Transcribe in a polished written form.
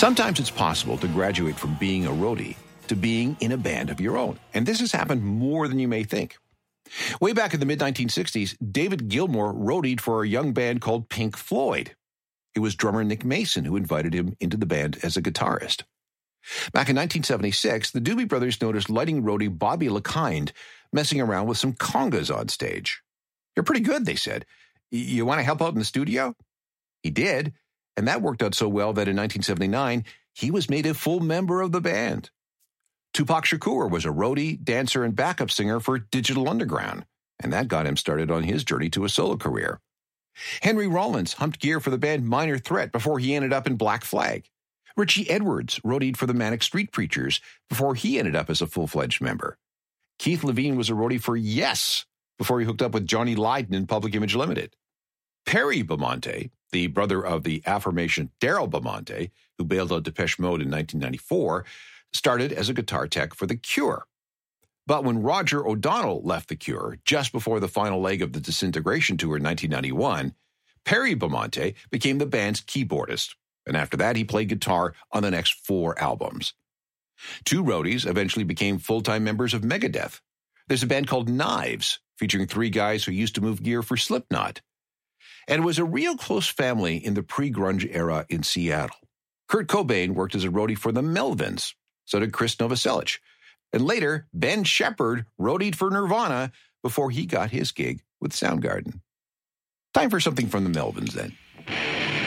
Sometimes it's possible to graduate from being a roadie to being in a band of your own. And this has happened more than you may think. Way back in the mid-1960s, David Gilmour roadied for a young band called Pink Floyd. It was drummer Nick Mason who invited him into the band as a guitarist. Back in 1976, the Doobie Brothers noticed lighting roadie Bobby LeKind messing around with some congas on stage. "You're pretty good," they said. "You want to help out in the studio?" He did, and that worked out so well that in 1979, he was made a full member of the band. Tupac Shakur was a roadie, dancer, and backup singer for Digital Underground, and that got him started on his journey to a solo career. Henry Rollins humped gear for the band Minor Threat before he ended up in Black Flag. Richie Edwards roadied for the Manic Street Preachers before he ended up as a full-fledged member. Keith Levine was a roadie for Yes before he hooked up with Johnny Lydon in Public Image Limited. Perry Beaumonte, the brother of the aforementioned Daryl Beaumonte, who bailed out Depeche Mode in 1994, started as a guitar tech for The Cure. But when Roger O'Donnell left The Cure just before the final leg of the Disintegration Tour in 1991, Perry Beaumonte became the band's keyboardist, and after that he played guitar on the next 4 albums. 2 roadies eventually became full-time members of Megadeth. There's a band called Knives, featuring 3 guys who used to move gear for Slipknot. And it was a real close family in the pre-grunge era in Seattle. Kurt Cobain worked as a roadie for the Melvins. So did Chris Novoselic. And later, Ben Shepherd roadied for Nirvana before he got his gig with Soundgarden. Time for something from the Melvins then.